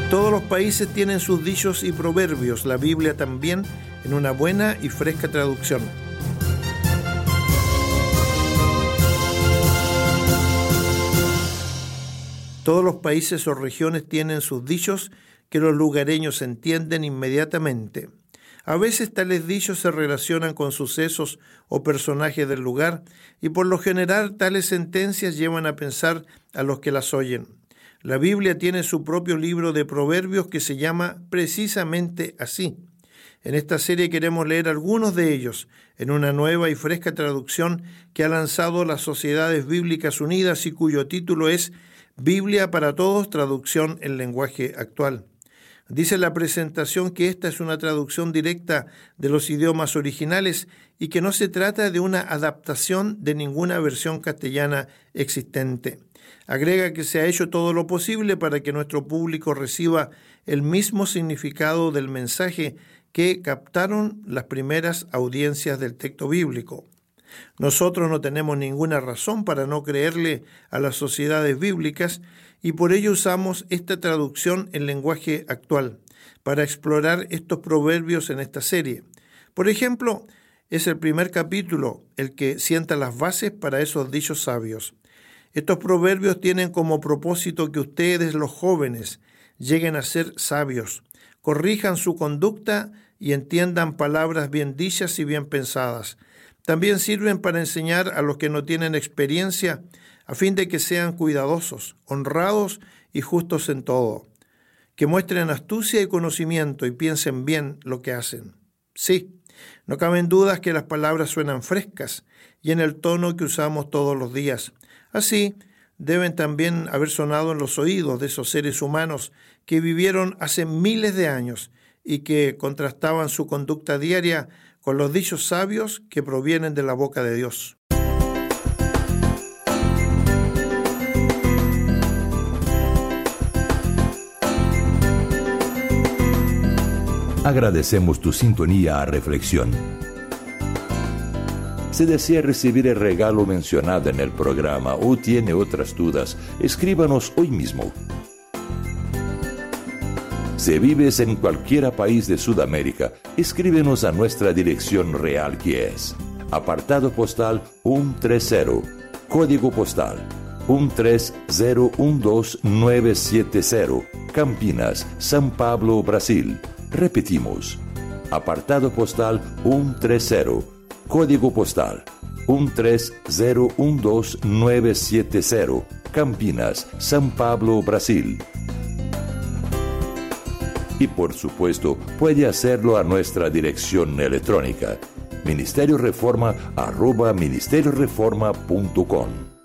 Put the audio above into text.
Todos los países tienen sus dichos y proverbios, la Biblia también, en una buena y fresca traducción. Todos los países o regiones tienen sus dichos que los lugareños entienden inmediatamente. A veces tales dichos se relacionan con sucesos o personajes del lugar y por lo general tales sentencias llevan a pensar a los que las oyen. La Biblia tiene su propio libro de proverbios que se llama precisamente así. En esta serie queremos leer algunos de ellos en una nueva y fresca traducción que ha lanzado las Sociedades Bíblicas Unidas y cuyo título es Biblia para Todos, traducción en lenguaje actual. Dice la presentación que esta es una traducción directa de los idiomas originales y que no se trata de una adaptación de ninguna versión castellana existente. Agrega que se ha hecho todo lo posible para que nuestro público reciba el mismo significado del mensaje que captaron las primeras audiencias del texto bíblico. Nosotros no tenemos ninguna razón para no creerle a las sociedades bíblicas y por ello usamos esta traducción en lenguaje actual para explorar estos proverbios en esta serie. Por ejemplo, es el primer capítulo el que sienta las bases para esos dichos sabios. Estos proverbios tienen como propósito que ustedes, los jóvenes, lleguen a ser sabios, corrijan su conducta y entiendan palabras bien dichas y bien pensadas. También sirven para enseñar a los que no tienen experiencia, a fin de que sean cuidadosos, honrados y justos en todo, que muestren astucia y conocimiento y piensen bien lo que hacen. Sí, no caben dudas que las palabras suenan frescas y en el tono que usamos todos los días. Así, deben también haber sonado en los oídos de esos seres humanos que vivieron hace miles de años y que contrastaban su conducta diaria con los dichos sabios que provienen de la boca de Dios. Agradecemos tu sintonía a Reflexión. Si desea recibir el regalo mencionado en el programa o tiene otras dudas, escríbanos hoy mismo. Si vives en cualquier país de Sudamérica, escríbenos a nuestra dirección real que es apartado postal 130, código postal 13012970, Campinas, São Paulo, Brasil. Repetimos, apartado postal 130, código postal 13012970, Campinas, São Paulo, Brasil. Y por supuesto, puede hacerlo a nuestra dirección electrónica, ministerioreforma@ministerioreforma.com.